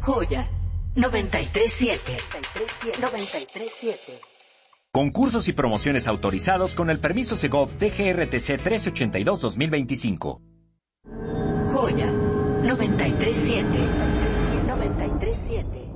Joya 937. Concursos y promociones autorizados con el permiso Segov DGRTC 1382-2025. Joya 937.